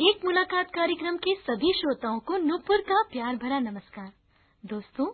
एक मुलाकात कार्यक्रम के सभी श्रोताओं को नुपुर का प्यार भरा नमस्कार। दोस्तों,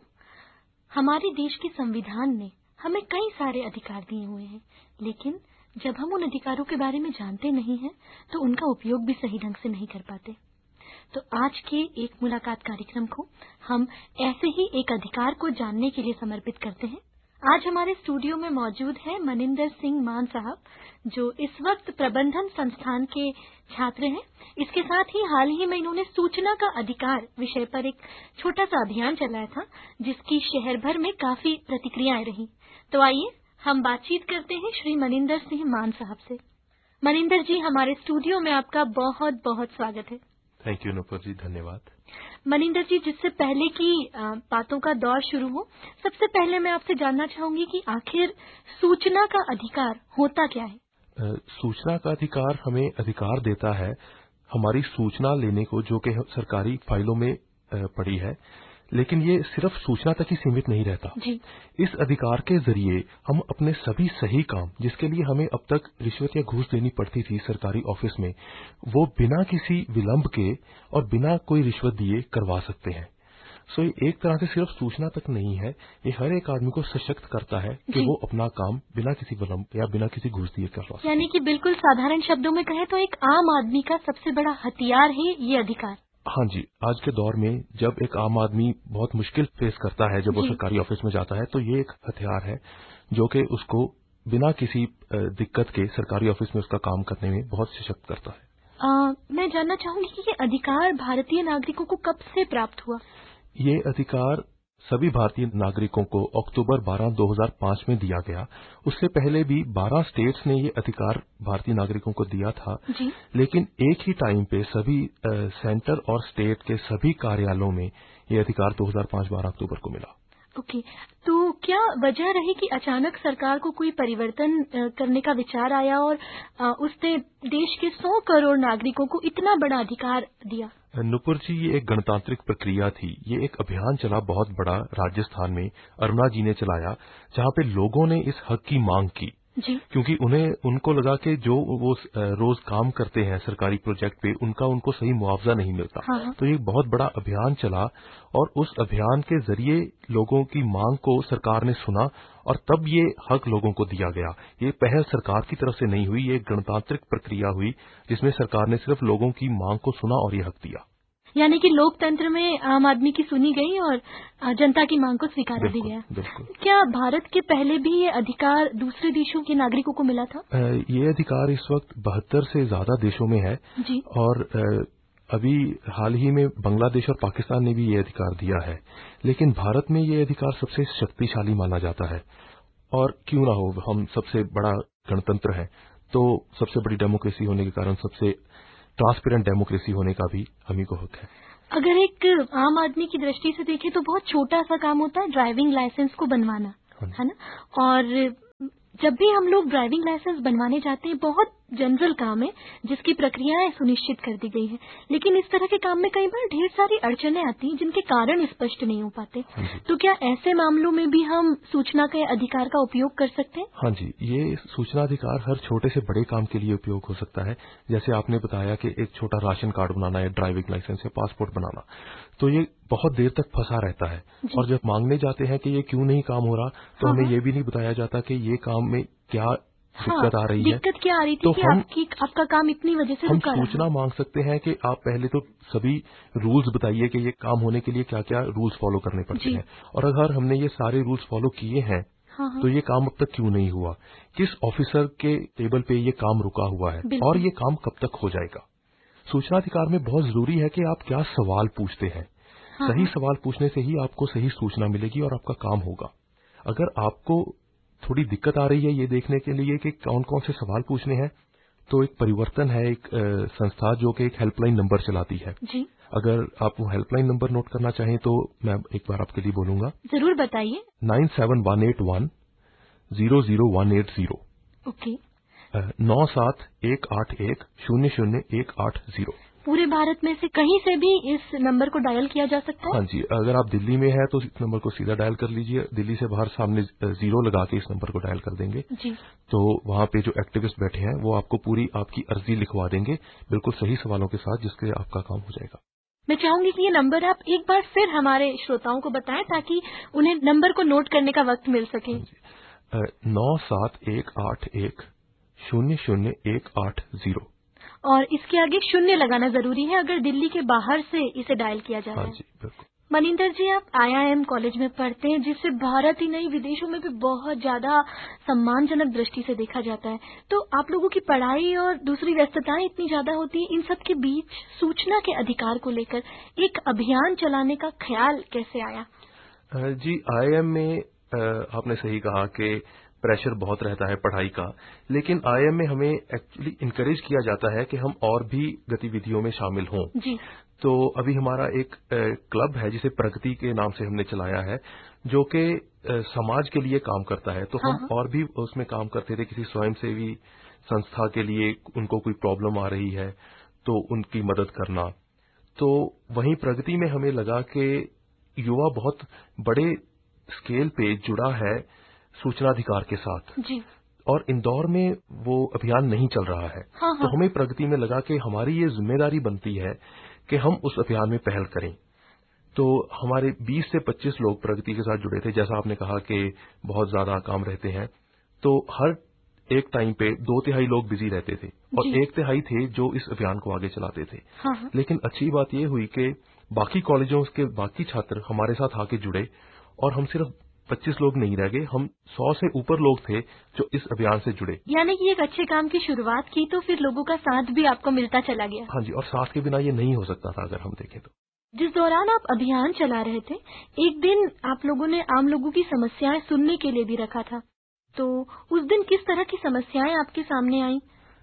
हमारे देश के संविधान ने हमें कई सारे अधिकार दिए हुए हैं, लेकिन जब हम उन अधिकारों के बारे में जानते नहीं हैं तो उनका उपयोग भी सही ढंग से नहीं कर पाते। तो आज के एक मुलाकात कार्यक्रम को हम ऐसे ही एक अधिकार को जानने के लिए समर्पित करते हैं। आज हमारे स्टूडियो में मौजूद है मनिंदर सिंह मान साहब, जो इस वक्त प्रबंधन संस्थान के छात्र हैं। इसके साथ ही हाल ही में इन्होंने सूचना का अधिकार विषय पर एक छोटा सा अभियान चलाया था, जिसकी शहर भर में काफी प्रतिक्रियाएं रही। तो आइए हम बातचीत करते हैं श्री मनिंदर सिंह मान साहब से। मनिंदर जी, हमारे स्टूडियो में आपका बहुत बहुत स्वागत है। थैंक यू नुपुर जी, धन्यवाद। मनिंदर जी, जिससे पहले की बातों का दौर शुरू हो, सबसे पहले मैं आपसे जानना चाहूंगी कि आखिर सूचना का अधिकार होता क्या है? सूचना का अधिकार हमें अधिकार देता है हमारी सूचना लेने को, जो कि सरकारी फाइलों में पड़ी है, लेकिन ये सिर्फ सूचना तक ही सीमित नहीं रहता जी। इस अधिकार के जरिए हम अपने सभी सही काम, जिसके लिए हमें अब तक रिश्वत या घूस देनी पड़ती थी सरकारी ऑफिस में, वो बिना किसी विलंब के और बिना कोई रिश्वत दिए करवा सकते हैं। सो ये एक तरह से सिर्फ सूचना तक नहीं है, ये हर एक आदमी को सशक्त करता है कि वो अपना काम बिना किसी विलंब या बिना किसी घूस दिए करवा सकते। यानी कि बिल्कुल साधारण शब्दों में कहें तो एक आम आदमी का सबसे बड़ा हथियार है ये अधिकार। हाँ जी, आज के दौर में जब एक आम आदमी बहुत मुश्किल फेस करता है जब वो सरकारी ऑफिस में जाता है, तो ये एक हथियार है जो कि उसको बिना किसी दिक्कत के सरकारी ऑफिस में उसका काम करने में बहुत सशक्त करता है। मैं जानना चाहूंगी कि ये अधिकार भारतीय नागरिकों को कब से प्राप्त हुआ? ये अधिकार सभी भारतीय नागरिकों को अक्टूबर 12, 2005 में दिया गया। उससे पहले भी 12 स्टेट्स ने ये अधिकार भारतीय नागरिकों को दिया था, लेकिन एक ही टाइम पे सभी सेंटर और स्टेट के सभी कार्यालयों में ये अधिकार 2005 12 अक्टूबर को मिला। ओके, तो क्या वजह रही कि अचानक सरकार को कोई परिवर्तन करने का विचार आया और उसने देश के 100 करोड़ नागरिकों को इतना बड़ा अधिकार दिया? नुपुर जी, ये एक गणतांत्रिक प्रक्रिया थी। ये एक अभियान चला बहुत बड़ा राजस्थान में, अरुणा जी ने चलाया, जहाँ पे लोगों ने इस हक की मांग की जी। क्योंकि उनको लगा कि जो वो रोज काम करते हैं सरकारी प्रोजेक्ट पे, उनको सही मुआवजा नहीं मिलता। हाँ। तो ये बहुत बड़ा अभियान चला और उस अभियान के जरिए लोगों की मांग को सरकार ने सुना और तब ये हक लोगों को दिया गया। ये पहल सरकार की तरफ से नहीं हुई, ये गणतांत्रिक प्रक्रिया हुई जिसमें सरकार ने सिर्फ लोगों की मांग को सुना और ये हक दिया। यानी कि लोकतंत्र में आम आदमी की सुनी गई और जनता की मांग को स्वीकार दिया गया। बिल्कुल। क्या भारत के पहले भी ये अधिकार दूसरे देशों के नागरिकों को मिला था? ये अधिकार इस वक्त 72 से ज्यादा देशों में है जी। और अभी हाल ही में बांग्लादेश और पाकिस्तान ने भी ये अधिकार दिया है, लेकिन भारत में ये अधिकार सबसे शक्तिशाली माना जाता है। और क्यों ना हो, हम सबसे बड़ा गणतंत्र है, तो सबसे बड़ी डेमोक्रेसी होने के कारण सबसे ट्रांसपेरेंट डेमोक्रेसी होने का भी हम ही को हक है। अगर एक आम आदमी की दृष्टि से देखें तो बहुत छोटा सा काम होता है ड्राइविंग लाइसेंस को बनवाना, है ना? और जब भी हम लोग ड्राइविंग लाइसेंस बनवाने जाते हैं, बहुत जनरल काम है जिसकी प्रक्रियाएं सुनिश्चित कर दी गई है, लेकिन इस तरह के काम में कई बार ढेर सारी अड़चनें आती हैं जिनके कारण स्पष्ट नहीं हो पाते। तो क्या ऐसे मामलों में भी हम सूचना के अधिकार का उपयोग कर सकते हैं? हाँ जी, ये सूचना अधिकार हर छोटे से बड़े काम के लिए उपयोग हो सकता है। जैसे आपने बताया कि एक छोटा राशन कार्ड बनाना या ड्राइविंग लाइसेंस या पासपोर्ट बनाना, तो ये बहुत देर तक फंसा रहता है और जब मांगने जाते हैं कि ये क्यों नहीं काम हो रहा, तो हमें ये भी नहीं बताया जाता कि ये काम में क्या दिक्कत आ रही है। दिक्कत क्या आ रही थी कि आपका काम इतनी वजह से रुका रहा? हम सूचना मांग सकते हैं कि आप पहले तो सभी रूल्स बताइए कि ये काम होने के लिए क्या क्या रूल्स फॉलो करने पड़ते हैं, और अगर हमने ये सारे रूल्स फॉलो किए हैं तो ये काम अब तक क्यों नहीं हुआ, किस ऑफिसर के टेबल पे ये काम रुका हुआ है और ये काम कब तक हो जाएगा। सूचना अधिकार में बहुत जरूरी है कि आप क्या सवाल पूछते हैं। सही सवाल पूछने से ही आपको सही सूचना मिलेगी और आपका काम होगा। अगर आपको थोड़ी दिक्कत आ रही है ये देखने के लिए कि कौन कौन से सवाल पूछने हैं, तो एक परिवर्तन है, एक संस्था जो कि एक हेल्पलाइन नंबर चलाती है जी। अगर आप वो हेल्पलाइन नंबर नोट करना चाहें तो मैं एक बार आपके लिए बोलूंगा। जरूर बताइए। 9718100180। ओके। 9718100180। पूरे भारत में से कहीं से भी इस नंबर को डायल किया जा सकता है? हाँ जी, अगर आप दिल्ली में हैं तो इस नंबर को सीधा डायल कर लीजिए। दिल्ली से बाहर सामने 0 लगा के इस नंबर को डायल कर देंगे जी। तो वहाँ पे जो एक्टिविस्ट बैठे हैं वो आपको पूरी आपकी अर्जी लिखवा देंगे, बिल्कुल सही सवालों के साथ, जिसके आपका काम हो जाएगा। मैं चाहूंगी कि ये नंबर आप एक बार फिर हमारे श्रोताओं को बताएं ताकि उन्हें नंबर को नोट करने का वक्त मिल सके। 9718100180। और इसके आगे 0 लगाना जरूरी है अगर दिल्ली के बाहर से इसे डायल किया जा रहा है। हाँ जी, बिल्कुल। मनिंदर जी, आप IIM कॉलेज में पढ़ते हैं, जिससे भारत ही नहीं विदेशों में भी बहुत ज्यादा सम्मानजनक दृष्टि से देखा जाता है। तो आप लोगों की पढ़ाई और दूसरी व्यस्तताएं इतनी ज्यादा होती है, इन सब के बीच सूचना के अधिकार को लेकर एक अभियान चलाने का ख्याल कैसे आया? जी, IIM में आपने सही कहा कि प्रेशर बहुत रहता है पढ़ाई का, लेकिन IIM में हमें एक्चुअली इनकरेज किया जाता है कि हम और भी गतिविधियों में शामिल हों। जी। तो अभी हमारा एक क्लब है जिसे प्रगति के नाम से हमने चलाया है, जो कि समाज के लिए काम करता है। तो हम और भी उसमें काम करते थे, किसी स्वयंसेवी संस्था के लिए उनको कोई प्रॉब्लम आ रही है तो उनकी मदद करना। तो वहीं प्रगति में हमें लगा कि युवा बहुत बड़े स्केल पे जुड़ा है सूचना अधिकार के साथ जी। और इंदौर में वो अभियान नहीं चल रहा है। तो हमें प्रगति में लगा कि हमारी ये जिम्मेदारी बनती है कि हम उस अभियान में पहल करें। तो हमारे 20 से 25 लोग प्रगति के साथ जुड़े थे। जैसा आपने कहा कि बहुत ज्यादा काम रहते हैं, तो हर एक टाइम पे 2/3 लोग बिजी रहते थे और 1/3 थे जो इस अभियान को आगे चलाते थे। लेकिन अच्छी बात यह हुई कि बाकी कॉलेजों के बाकी छात्र हमारे साथ आके जुड़े और हम सिर्फ 25 लोग नहीं रह गए, हम 100 से ऊपर लोग थे जो इस अभियान से जुड़े। यानी कि एक अच्छे काम की शुरुआत की तो फिर लोगों का साथ भी आपको मिलता चला गया। हाँ जी, और साथ के बिना ये नहीं हो सकता था अगर हम देखें तो। जिस दौरान आप अभियान चला रहे थे, एक दिन आप लोगों ने आम लोगों की समस्याएं सुनने के लिए भी रखा था। तो उस दिन किस तरह की समस्याएं आपके सामने आई?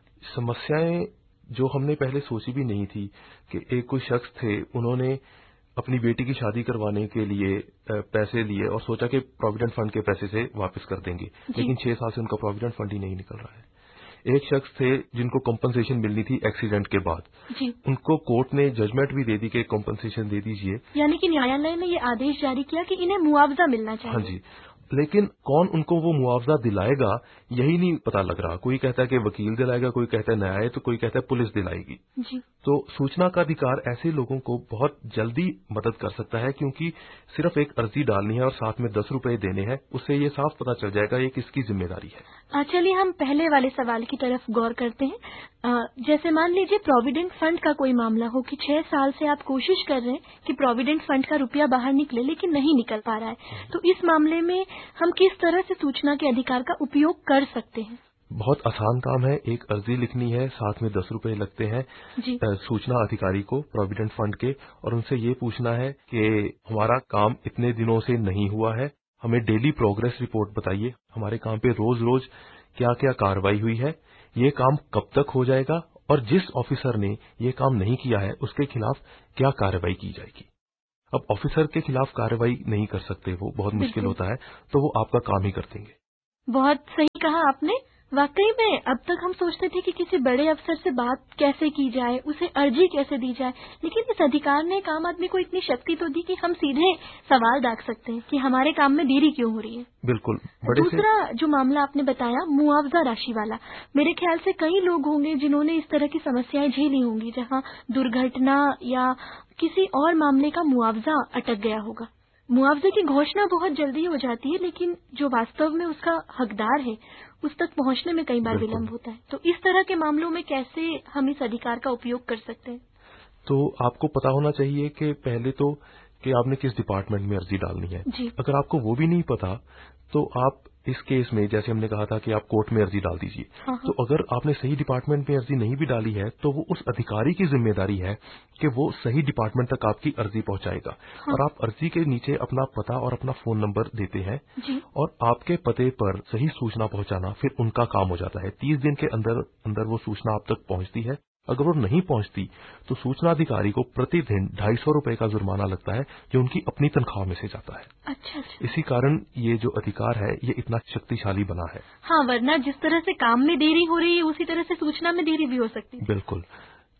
समस्याएं जो हमने पहले सोची भी नहीं थी कि एक कोई शख्स थे, उन्होंने अपनी बेटी की शादी करवाने के लिए पैसे लिए और सोचा कि प्रोविडेंट फंड के पैसे से वापस कर देंगे, लेकिन 6 साल से उनका प्रोविडेंट फंड ही नहीं निकल रहा है। एक शख्स थे जिनको कॉम्पनसेशन मिलनी थी एक्सीडेंट के बाद, उनको कोर्ट ने जजमेंट भी दे दी कि कॉम्पनसेशन दे दीजिए। यानी कि न्यायालय ने ये आदेश जारी किया कि इन्हें मुआवजा मिलना चाहिए। हाँ जी, लेकिन कौन उनको वो मुआवजा दिलाएगा यही नहीं पता लग रहा। कोई कहता है कि वकील दिलाएगा, कोई कहता है न्याय, तो कोई कहता है पुलिस दिलाएगी। जी। तो सूचना का अधिकार ऐसे लोगों को बहुत जल्दी मदद कर सकता है, क्योंकि सिर्फ एक अर्जी डालनी है और साथ में 10 रुपए देने हैं, उससे ये साफ पता चल जाएगा ये किसकी जिम्मेदारी है। चलिए हम पहले वाले सवाल की तरफ गौर करते हैं। जैसे मान लीजिए प्रोविडेंट फंड का कोई मामला हो कि 6 साल से आप कोशिश कर रहे हैं कि प्रोविडेंट फंड का रुपया बाहर निकले, लेकिन नहीं निकल पा रहा है, तो इस मामले में हम किस तरह से सूचना के अधिकार का उपयोग कर सकते हैं? बहुत आसान काम है, एक अर्जी लिखनी है, साथ में 10 रुपए लगते हैं सूचना अधिकारी को प्रोविडेंट फंड के, और उनसे ये पूछना है कि हमारा काम इतने दिनों से नहीं हुआ है, हमें डेली प्रोग्रेस रिपोर्ट बताइए, हमारे काम पे रोज रोज क्या क्या कार्रवाई हुई है, ये काम कब तक हो जाएगा, और जिस ऑफिसर ने ये काम नहीं किया है उसके खिलाफ क्या कार्रवाई की जाएगी। अब ऑफिसर के खिलाफ कार्रवाई नहीं कर सकते, वो बहुत मुश्किल होता है, तो वो आपका काम ही कर देंगे। बहुत सही कहा आपने। वाकई में अब तक हम सोचते थे कि किसी बड़े अफसर से बात कैसे की जाए, उसे अर्जी कैसे दी जाए, लेकिन इस अधिकार ने एक आम आदमी को इतनी शक्ति तो दी कि हम सीधे सवाल दाग सकते हैं कि हमारे काम में देरी क्यों हो रही है। बिल्कुल। दूसरा जो मामला आपने बताया मुआवजा राशि वाला, मेरे ख्याल से कई लोग होंगे जिन्होंने इस तरह की समस्याएं झेली होंगी, जहां दुर्घटना या किसी और मामले का मुआवजा अटक गया होगा। मुआवजे की घोषणा बहुत जल्दी हो जाती है, लेकिन जो वास्तव में उसका हकदार है उस तक पहुंचने में कई बार विलंब होता है। तो इस तरह के मामलों में कैसे हम इस अधिकार का उपयोग कर सकते हैं? तो आपको पता होना चाहिए कि पहले तो कि आपने किस डिपार्टमेंट में अर्जी डालनी है। अगर आपको वो भी नहीं पता तो आप इस केस में, जैसे हमने कहा था कि आप कोर्ट में अर्जी डाल दीजिए, तो अगर आपने सही डिपार्टमेंट में अर्जी नहीं भी डाली है तो वो उस अधिकारी की जिम्मेदारी है कि वो सही डिपार्टमेंट तक आपकी अर्जी पहुंचाएगा। और आप अर्जी के नीचे अपना पता और अपना फोन नंबर देते हैं और आपके पते पर सही सूचना पहुंचाना फिर उनका काम हो जाता है। 30 दिन के अंदर अंदर वो सूचना आप तक पहुंचती है। अगर वो नहीं पहुंचती तो सूचना अधिकारी को प्रतिदिन 250 रुपए का जुर्माना लगता है, जो उनकी अपनी तनख्वाह में से जाता है। अच्छा। इसी कारण ये जो अधिकार है ये इतना शक्तिशाली बना है। हाँ, वरना जिस तरह से काम में देरी हो रही है उसी तरह से सूचना में देरी भी हो सकती है। बिल्कुल।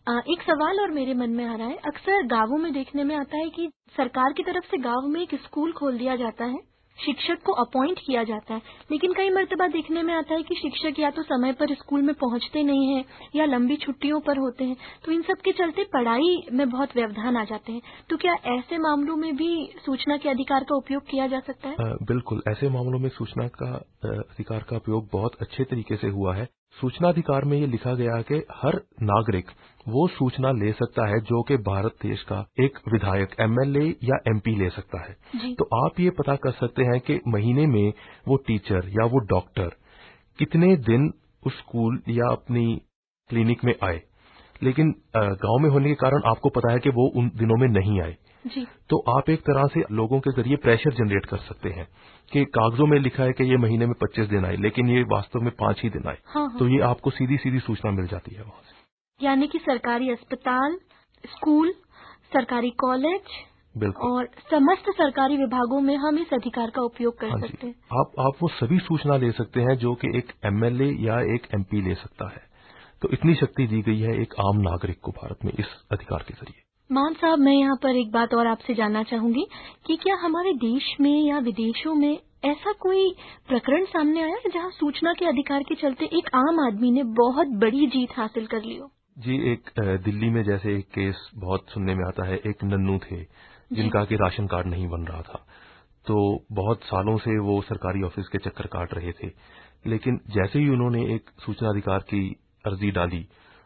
एक सवाल और मेरे मन में आ रहा है। अक्सर गांवों में देखने में आता है कि सरकार की तरफ से गांव में एक स्कूल खोल दिया जाता है, शिक्षक को अपॉइंट किया जाता है, लेकिन कई मर्तबा देखने में आता है कि शिक्षक या तो समय पर स्कूल में पहुंचते नहीं हैं या लंबी छुट्टियों पर होते हैं, तो इन सब के चलते पढ़ाई में बहुत व्यवधान आ जाते हैं। तो क्या ऐसे मामलों में भी सूचना के अधिकार का उपयोग किया जा सकता है? बिल्कुल, ऐसे मामलों में सूचना का अधिकार का उपयोग बहुत अच्छे तरीके से हुआ है। सूचना अधिकार में ये लिखा गया है कि हर नागरिक वो सूचना ले सकता है जो कि भारत देश का एक विधायक, एमएलए या एमपी ले सकता है। तो आप ये पता कर सकते हैं कि महीने में वो टीचर या वो डॉक्टर कितने दिन उस स्कूल या अपनी क्लिनिक में आए, लेकिन गांव में होने के कारण आपको पता है कि वो उन दिनों में नहीं आए। तो आप एक तरह से लोगों के जरिए प्रेशर जनरेट कर सकते हैं कि कागजों में लिखा है कि ये महीने में 25 दिन आए, लेकिन ये वास्तव में 5 ही दिन आए। हाँ। तो ये आपको सीधी सीधी सूचना मिल जाती है वहां से। यानी कि सरकारी अस्पताल, स्कूल, सरकारी कॉलेज और समस्त सरकारी विभागों में हम इस अधिकार का उपयोग कर सकते हैं। आप वो सभी सूचना ले सकते हैं जो कि एक एमएलए या एक एमपी ले सकता है। तो इतनी शक्ति दी गई है एक आम नागरिक को भारत में इस अधिकार के जरिए। मान साहब, मैं यहाँ पर एक बात और आपसे जानना चाहूंगी कि क्या हमारे देश में या विदेशों में ऐसा कोई प्रकरण सामने आया है जहाँ सूचना के अधिकार के चलते एक आम आदमी ने बहुत बड़ी जीत हासिल कर ली हो? जी, एक दिल्ली में जैसे एक केस बहुत सुनने में आता है। एक नन्नू थे जिनका कि राशन कार्ड नहीं बन रहा था, तो बहुत सालों से वो सरकारी ऑफिस के चक्कर काट रहे थे, लेकिन जैसे ही उन्होंने एक सूचना अधिकार की अर्जी डाली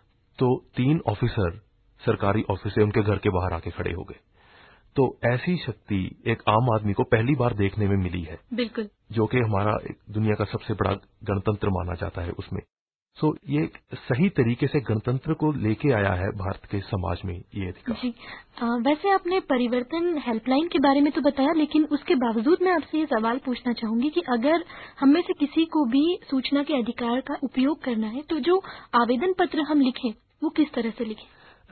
तो 3 ऑफिसर सरकारी ऑफिस से उनके घर के बाहर आके खड़े हो गए। तो ऐसी शक्ति एक आम आदमी को पहली बार देखने में मिली है। बिल्कुल। जो कि हमारा दुनिया का सबसे बड़ा गणतंत्र माना जाता है उसमें। सो ये सही तरीके से गणतंत्र को लेके आया है भारत के समाज में ये अधिकार। जी, वैसे आपने परिवर्तन हेल्पलाइन के बारे में तो बताया, लेकिन उसके बावजूद मैं आपसे ये सवाल पूछना चाहूंगी कि अगर हम में से किसी को भी सूचना के अधिकार का उपयोग करना है तो जो आवेदन पत्र हम लिखें वो किस तरह से लिखें?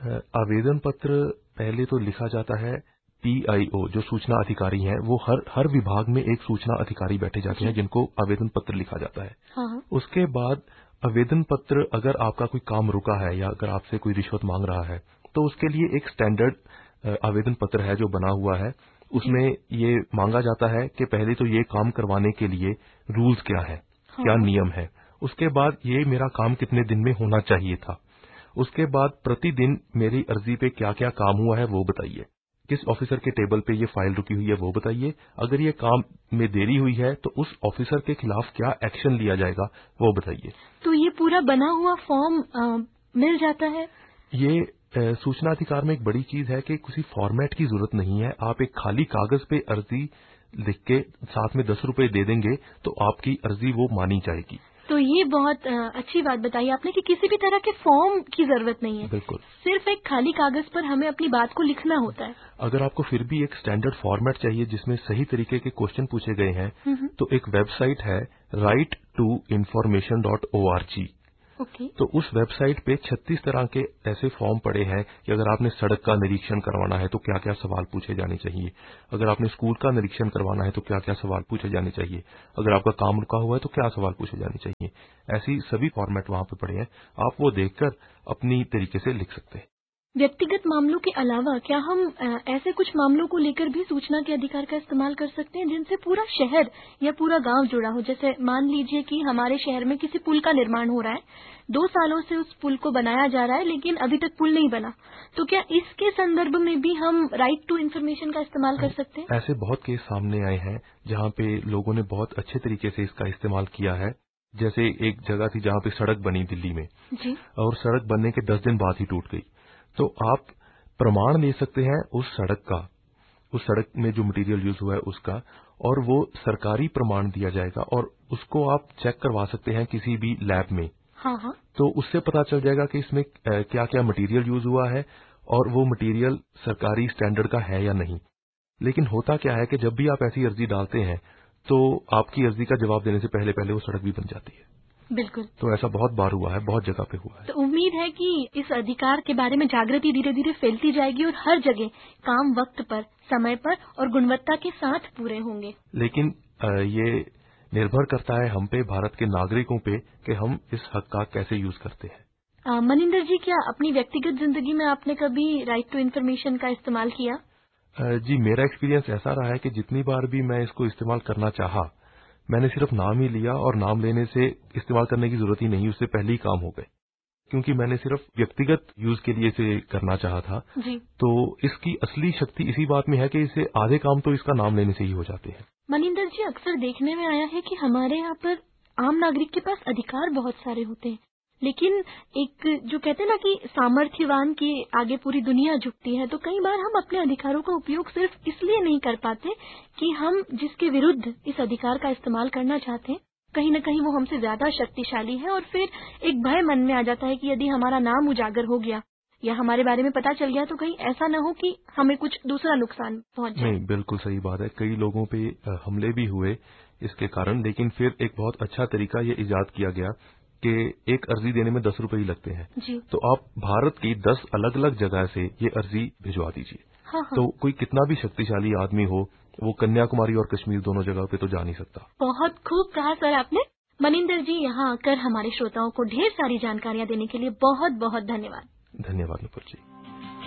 आवेदन पत्र पहले तो लिखा जाता है पीआईओ, जो सूचना अधिकारी हैं, वो हर विभाग में एक सूचना अधिकारी बैठे जाते हैं जिनको आवेदन पत्र लिखा जाता है। हाँ। उसके बाद आवेदन पत्र, अगर आपका कोई काम रुका है या अगर आपसे कोई रिश्वत मांग रहा है तो उसके लिए एक स्टैंडर्ड आवेदन पत्र है जो बना हुआ है। उसमें ये मांगा जाता है कि पहले तो ये काम करवाने के लिए रूल्स क्या है, क्या नियम है, उसके बाद ये मेरा काम कितने दिन में होना चाहिए था, उसके बाद प्रतिदिन मेरी अर्जी पे क्या क्या काम हुआ है वो बताइए, किस ऑफिसर के टेबल पे ये फाइल रुकी हुई है वो बताइए, अगर ये काम में देरी हुई है तो उस ऑफिसर के खिलाफ क्या एक्शन लिया जाएगा वो बताइए। तो ये पूरा बना हुआ फॉर्म मिल जाता है? ये सूचना अधिकार में एक बड़ी चीज है कि किसी फॉर्मेट की जरूरत नहीं है। आप एक खाली कागज पे अर्जी लिख के साथ में 10 रुपए दे देंगे तो आपकी अर्जी वो मानी जाएगी। तो ये बहुत अच्छी बात बताई आपने कि किसी भी तरह के फॉर्म की जरूरत नहीं है। बिल्कुल, सिर्फ एक खाली कागज पर हमें अपनी बात को लिखना होता है। अगर आपको फिर भी एक स्टैंडर्ड फॉर्मेट चाहिए जिसमें सही तरीके के क्वेश्चन पूछे गए हैं तो एक वेबसाइट है right2information.org। तो उस वेबसाइट पे 36 तरह के ऐसे फॉर्म पड़े हैं कि अगर आपने सड़क का निरीक्षण करवाना है तो क्या क्या सवाल पूछे जाने चाहिए, अगर आपने स्कूल का निरीक्षण करवाना है तो क्या क्या सवाल पूछे जाने चाहिए, अगर आपका काम रुका हुआ है तो क्या सवाल पूछे जाने चाहिए। ऐसी सभी फॉर्मेट वहां पे पड़े हैं, आप वो देखकर अपनी तरीके से लिख सकते हैं। व्यक्तिगत मामलों के अलावा क्या हम ऐसे कुछ मामलों को लेकर भी सूचना के अधिकार का इस्तेमाल कर सकते हैं जिनसे पूरा शहर या पूरा गांव जुड़ा हो? जैसे मान लीजिए कि हमारे शहर में किसी पुल का निर्माण हो रहा है, 2 सालों से उस पुल को बनाया जा रहा है लेकिन अभी तक पुल नहीं बना, तो क्या इसके संदर्भ में भी हम राइट टू इन्फॉर्मेशन का इस्तेमाल कर सकते हैं? ऐसे बहुत केस सामने आए हैं जहाँ पे लोगों ने बहुत अच्छे तरीके से इसका इस्तेमाल किया है। जैसे एक जगह थी जहाँ पे सड़क बनी दिल्ली में जी। और सड़क बनने के 10 दिन बाद ही टूट गई। तो आप प्रमाण ले सकते हैं उस सड़क का, उस सड़क में जो मटेरियल यूज हुआ है उसका, और वो सरकारी प्रमाण दिया जाएगा और उसको आप चेक करवा सकते हैं किसी भी लैब में। हाँ। तो उससे पता चल जाएगा कि इसमें क्या क्या मटेरियल यूज हुआ है और वो मटेरियल सरकारी स्टैंडर्ड का है या नहीं। लेकिन होता क्या है कि जब भी आप ऐसी अर्जी डालते हैं तो आपकी अर्जी का जवाब देने से पहले पहले वो सड़क भी बन जाती है। बिल्कुल। तो ऐसा बहुत बार हुआ है, बहुत जगह पे हुआ है। तो उम्मीद है कि इस अधिकार के बारे में जागृति धीरे धीरे फैलती जाएगी और हर जगह काम वक्त पर, समय पर और गुणवत्ता के साथ पूरे होंगे। लेकिन ये निर्भर करता है हम पे, भारत के नागरिकों पे, कि हम इस हक का कैसे यूज करते हैं। मनिंदर जी, क्या अपनी व्यक्तिगत जिंदगी में आपने कभी राइट टू इन्फॉर्मेशन का इस्तेमाल किया? जी, मेरा एक्सपीरियंस ऐसा रहा है कि जितनी बार भी मैं इसको इस्तेमाल करना चाहा, मैंने सिर्फ नाम ही लिया और नाम लेने से इस्तेमाल करने की जरूरत ही नहीं, उससे पहले ही काम हो गए, क्योंकि मैंने सिर्फ व्यक्तिगत यूज के लिए इसे करना चाहा था। जी। तो इसकी असली शक्ति इसी बात में है कि इसे आधे काम तो इसका नाम लेने से ही हो जाते हैं। मनिंदर जी, अक्सर देखने में आया है कि हमारे यहाँ पर आम नागरिक के पास अधिकार बहुत सारे होते हैं, लेकिन एक जो कहते हैं ना कि सामर्थ्यवान के आगे पूरी दुनिया झुकती है, तो कई बार हम अपने अधिकारों का उपयोग सिर्फ इसलिए नहीं कर पाते कि हम जिसके विरुद्ध इस अधिकार का इस्तेमाल करना चाहते हैं, कहीं न कहीं वो हमसे ज्यादा शक्तिशाली है, और फिर एक भय मन में आ जाता है कि यदि हमारा नाम उजागर हो गया या हमारे बारे में पता चल गया तो कहीं ऐसा न हो कि हमें कुछ दूसरा नुकसान पहुंच जाए। नहीं, बिल्कुल सही बात है। कई लोगों पे हमले भी हुए इसके कारण, लेकिन फिर एक बहुत अच्छा तरीका ये इजाद किया गया कि एक अर्जी देने में 10 रुपए ही लगते हैं। जी। तो आप भारत की 10 अलग अलग जगह से ये अर्जी भिजवा दीजिए। हाँ। तो कोई कितना भी शक्तिशाली आदमी हो, वो कन्याकुमारी और कश्मीर दोनों जगह पे तो जा नहीं सकता। बहुत खूब कहा सर आपने। मनिंदर जी, यहाँ आकर हमारे श्रोताओं को ढेर सारी जानकारियाँ देने के लिए बहुत बहुत धन्यवाद। धन्यवाद नुपुर जी।